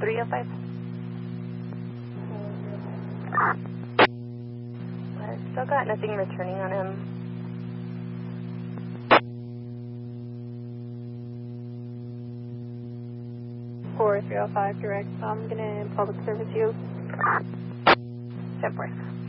305. I've still got nothing returning on him. 4305 direct. I'm going to public service you. 10-4.